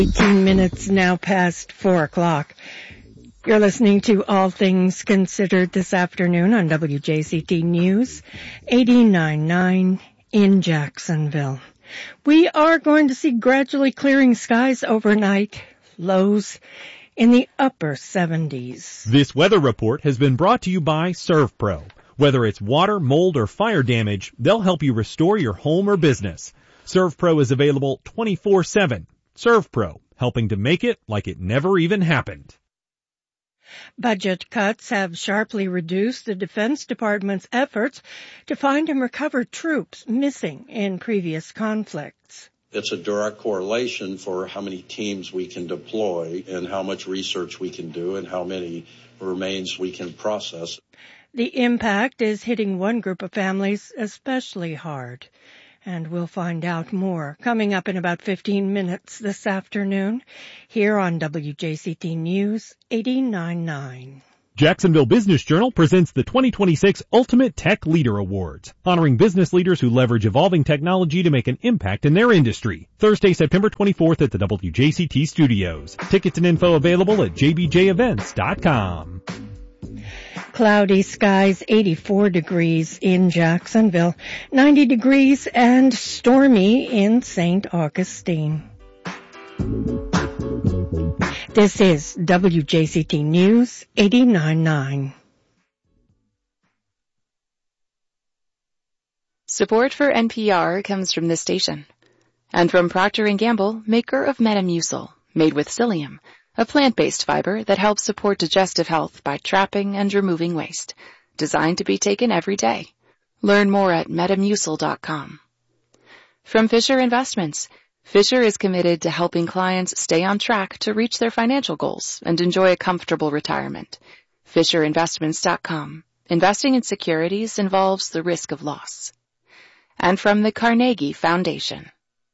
18 minutes now past 4 o'clock. You're listening to All Things Considered this afternoon on WJCT News 89.9 in Jacksonville. We are going to see gradually clearing skies overnight, lows in the upper 70s. This weather report has been brought to you by ServPro. Whether it's water, mold, or fire damage, they'll help you restore your home or business. ServPro is available 24/7. ServPro, helping to make it like it never even happened. Budget cuts have sharply reduced the Defense Department's efforts to find and recover troops missing in previous conflicts. It's a direct correlation for how many teams we can deploy and how much research we can do and how many remains we can process. The impact is hitting one group of families especially hard. And we'll find out more coming up in about 15 minutes this afternoon here on WJCT News 89.9. Jacksonville Business Journal presents the 2026 Ultimate Tech Leader Awards, honoring business leaders who leverage evolving technology to make an impact in their industry. Thursday, September 24th at the WJCT studios. Tickets and info available at jbjevents.com. Cloudy skies, 84 degrees in Jacksonville, 90 degrees and stormy in St. Augustine. This is WJCT News 89.9. Support for NPR comes from this station and from Procter & Gamble, maker of Metamucil, made with psyllium, a plant-based fiber that helps support digestive health by trapping and removing waste. Designed to be taken every day. Learn more at metamucil.com. From Fisher Investments. Fisher is committed to helping clients stay on track to reach their financial goals and enjoy a comfortable retirement. FisherInvestments.com. Investing in securities involves the risk of loss. And from the Carnegie Foundation.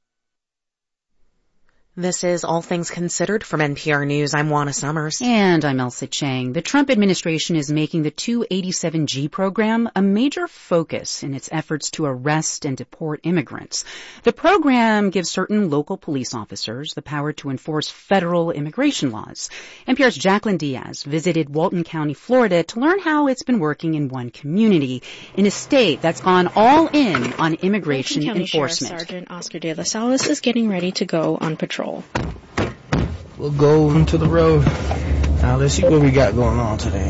This is All Things Considered from NPR News. I'm Juana Summers. And I'm Elsa Chang. The Trump administration is making the 287G program a major focus in its efforts to arrest and deport immigrants. The program gives certain local police officers the power to enforce federal immigration laws. NPR's Jacqueline Diaz visited Walton County, Florida to learn how it's been working in one community, in a state that's gone all in on immigration Walton County enforcement. Sheriff Sergeant Oscar De La Salas is getting ready to go on patrol. We'll go into the road. Now let's see what we got going on today.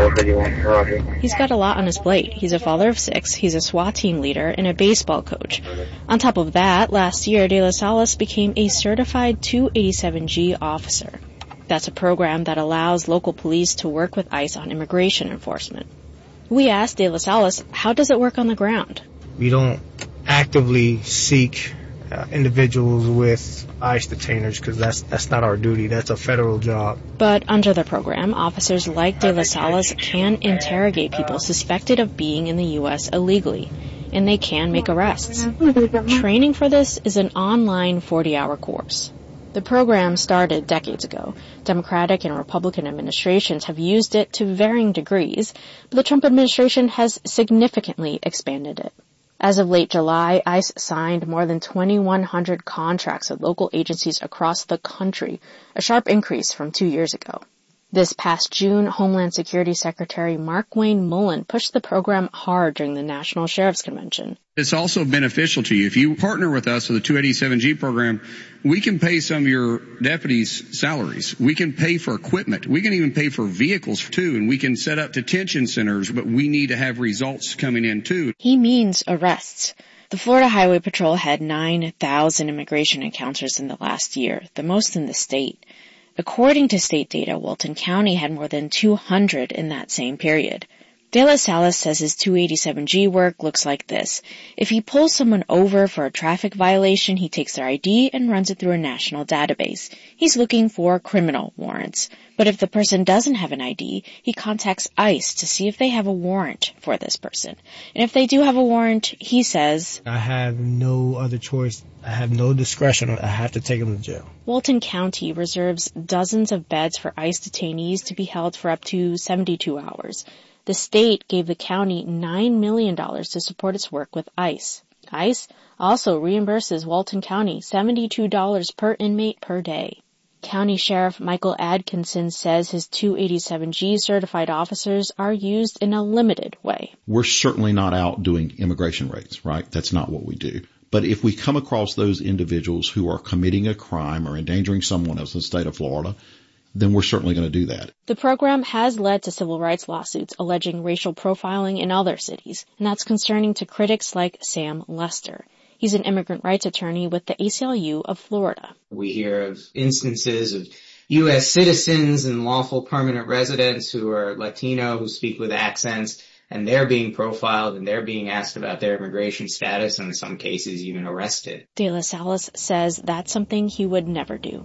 He's got a lot on his plate. He's a father of 6, he's a SWAT team leader, and a baseball coach. On top of that, last year, De La Salas became a certified 287G officer. That's a program that allows local police to work with ICE on immigration enforcement. We asked De La Salas, how does it work on the ground? We don't actively seek individuals with ICE detainers because that's not our duty. That's a federal job. But under the program, officers like De La Salas can interrogate people suspected of being in the U.S. illegally, and they can make arrests. Training for this is an online 40-hour course. The program started decades ago. Democratic and Republican administrations have used it to varying degrees, but the Trump administration has significantly expanded it. As of late July, ICE signed more than 2,100 contracts with local agencies across the country, a sharp increase from 2 years ago. This past June, Homeland Security Secretary Markwayne Mullin pushed the program hard during the National Sheriff's Convention. It's also beneficial to you. If you partner with us with the 287G program, we can pay some of your deputies' salaries. We can pay for equipment. We can even pay for vehicles, too, and we can set up detention centers, but we need to have results coming in, too. He means arrests. The Florida Highway Patrol had 9,000 immigration encounters in the last year, the most in the state. According to state data, Walton County had more than 200 in that same period. De La Salas says his 287G work looks like this. If he pulls someone over for a traffic violation, he takes their ID and runs it through a national database. He's looking for criminal warrants. But if the person doesn't have an ID, he contacts ICE to see if they have a warrant for this person. And if they do have a warrant, he says, I have no other choice. I have no discretion. I have to take them to jail. Walton County reserves dozens of beds for ICE detainees to be held for up to 72 hours. The state gave the county $9 million to support its work with ICE. ICE, also reimburses Walton County $72 per inmate per day. County Sheriff Michael Adkinson says his 287G certified officers are used in a limited way. We're certainly not out doing immigration raids, right? That's not what we do. But if we come across those individuals who are committing a crime or endangering someone else in the state of Florida, then we're certainly going to do that. The program has led to civil rights lawsuits alleging racial profiling in other cities, and that's concerning to critics like Sam Lester. He's an immigrant rights attorney with the ACLU of Florida. We hear of instances of U.S. citizens and lawful permanent residents who are Latino, who speak with accents, and they're being profiled and they're being asked about their immigration status and in some cases even arrested. De La Salle says that's something he would never do.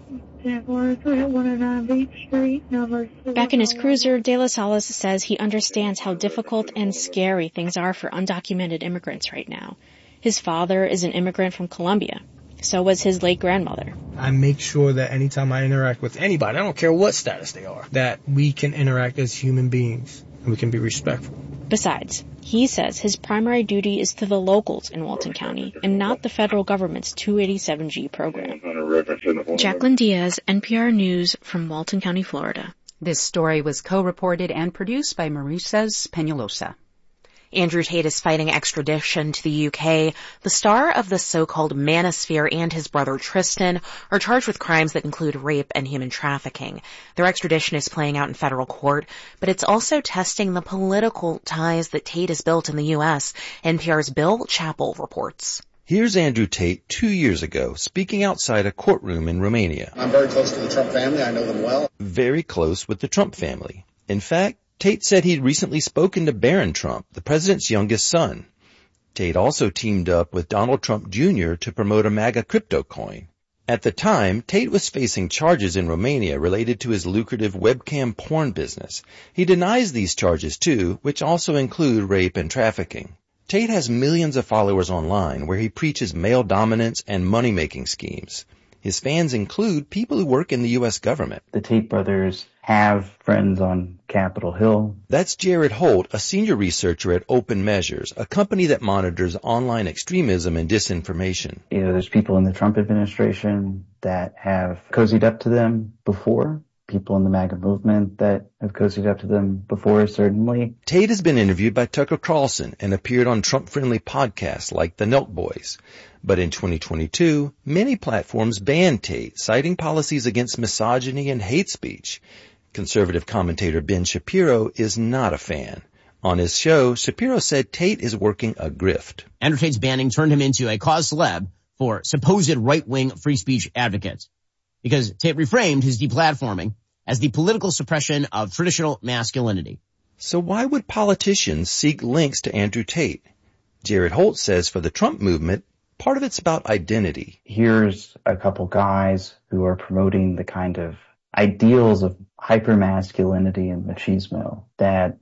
Back in his cruiser, De La Salle says he understands how difficult and scary things are for undocumented immigrants right now. His father is an immigrant from Colombia. So was his late grandmother. I make sure that anytime I interact with anybody, I don't care what status they are, that we can interact as human beings and we can be respectful. Besides, he says his primary duty is to the locals in Walton County and not the federal government's 287G program. Jacqueline Diaz, NPR News from Walton County, Florida. This story was co-reported and produced by Marisas Peñalosa. Andrew Tate is fighting extradition to the UK. The star of the so-called Manosphere and his brother Tristan are charged with crimes that include rape and human trafficking. Their extradition is playing out in federal court, but it's also testing the political ties that Tate has built in the U.S. NPR's Bill Chappell reports. Here's Andrew Tate 2 years ago speaking outside a courtroom in Romania. I'm very close to the Trump family. I know them well. Very close with the Trump family. In fact, Tate said he'd recently spoken to Barron Trump, the president's youngest son. Tate also teamed up with Donald Trump Jr. to promote a MAGA crypto coin. At the time, Tate was facing charges in Romania related to his lucrative webcam porn business. He denies these charges too, which also include rape and trafficking. Tate has millions of followers online where he preaches male dominance and money-making schemes. His fans include people who work in the U.S. government. The Tate brothers have friends on Capitol Hill. That's Jared Holt, a senior researcher at Open Measures, a company that monitors online extremism and disinformation. There's people in the Trump administration that have cozied up to them before. People in the MAGA movement that have cozied up to them before, certainly. Tate has been interviewed by Tucker Carlson and appeared on Trump-friendly podcasts like The Nelk Boys. But in 2022, many platforms banned Tate, citing policies against misogyny and hate speech. Conservative commentator Ben Shapiro is not a fan. On his show, Shapiro said Tate is working a grift. Andrew Tate's banning turned him into a cause celeb for supposed right-wing free speech advocates, because Tate reframed his deplatforming as the political suppression of traditional masculinity. So why would politicians seek links to Andrew Tate? Jared Holt says for the Trump movement, part of it's about identity. Here's a couple guys who are promoting the kind of ideals of hypermasculinity and machismo that,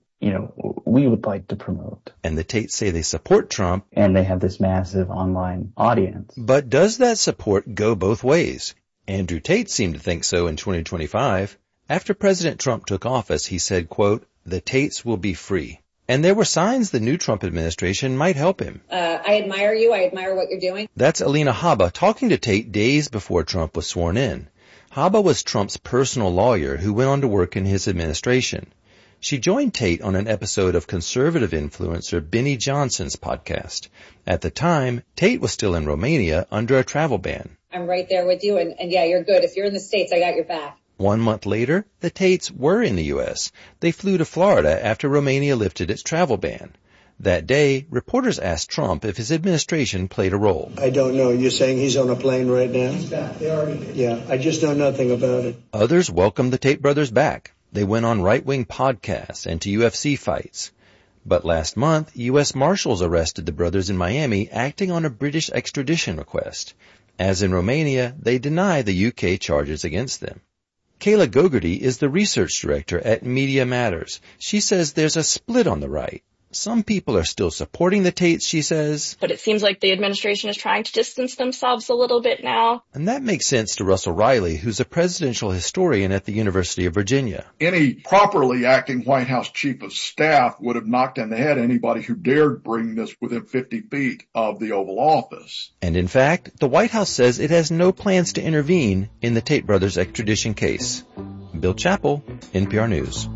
we would like to promote. And the Tates say they support Trump. And they have this massive online audience. But does that support go both ways? Andrew Tate seemed to think so in 2025. After President Trump took office, he said, quote, "The Tates will be free." And there were signs the new Trump administration might help him. I admire you. I admire what you're doing. That's Alina Habba talking to Tate days before Trump was sworn in. Habba was Trump's personal lawyer who went on to work in his administration. She joined Tate on an episode of conservative influencer Benny Johnson's podcast. At the time, Tate was still in Romania under a travel ban. I'm right there with you, and yeah, you're good. If you're in the States, I got your back. 1 month later, the Tates were in the U.S. They flew to Florida after Romania lifted its travel ban. That day, reporters asked Trump if his administration played a role. I don't know. You're saying he's on a plane right now? He's back. They already did. Yeah, I just know nothing about it. Others welcomed the Tate brothers back. They went on right-wing podcasts and to UFC fights. But last month, U.S. Marshals arrested the brothers in Miami acting on a British extradition request. As in Romania, they deny the UK charges against them. Kayla Gogarty is the research director at Media Matters. She says there's a split on the right. Some people are still supporting the Tates, she says. But it seems like the administration is trying to distance themselves a little bit now. And that makes sense to Russell Riley, who's a presidential historian at the University of Virginia. Any properly acting White House chief of staff would have knocked in the head anybody who dared bring this within 50 feet of the Oval Office. And in fact, the White House says it has no plans to intervene in the Tate brothers' extradition case. Bill Chappell, NPR News.